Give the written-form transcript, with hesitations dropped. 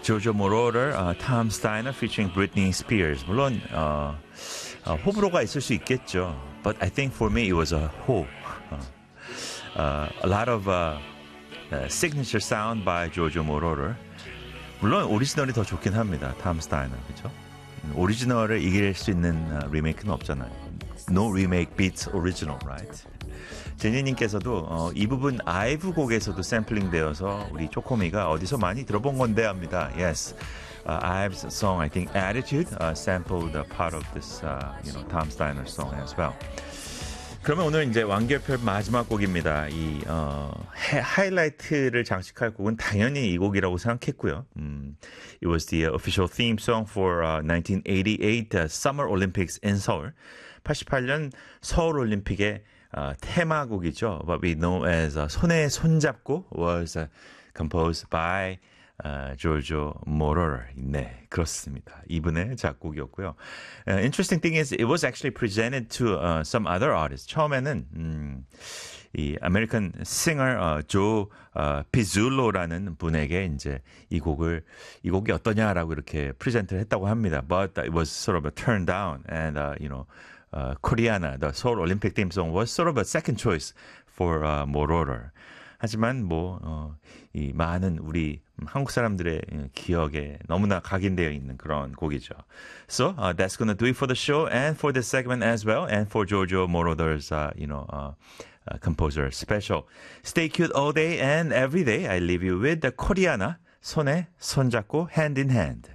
조조 모로를 Tom Steiner featuring Britney Spears. 물론 호불호가 있을 수 있겠죠. But I think for me it was a hope. A lot of signature sound by 조조 모로를. 물론 오리지널이 더 좋긴 합니다. Tom Steiner, 그렇죠? 오리지널을 이길 수 있는 리메이크는 없잖아요. No remake beats original, right? 제니님께서도 이 부분 아이브 곡에서도 샘플링 되어서 우리 쪼코미가 어디서 많이 들어본 건데 합니다. Yes, Ive's song, I think Attitude sampled a part of this, Tom Steiner song as well. 그러면 오늘 이제 완결편 마지막 곡입니다. 이 하이라이트를 장식할 곡은 당연히 이 곡이라고 생각했고요. It was the official theme song for 1988 Summer Olympics in Seoul. 88년 서울 올림픽의 테마곡이죠. What we know as 손에 손잡고 was composed by 조조 모로를. 네, 그렇습니다. 이분의 작곡이었고요. Interesting thing is it was actually presented to some other artists. 처음에는 이 아메리칸 싱어 조 피줄로라는 분에게 이제 이 곡이 어떠냐라고 이렇게 프레젠트를 했다고 합니다. But it was sort of a turn down and Koreana, the Seoul Olympic theme song was sort of a second choice for Moroder. 하지만 이 많은 우리 한국 사람들의 기억에 너무나 각인되어 있는 그런 곡이죠. So that's gonna do it for the show and for this segment as well, and for Jojo Moroder's composer special. Stay cute all day and every day. I leave you with the Koreana, 손에 손잡고 hand in hand.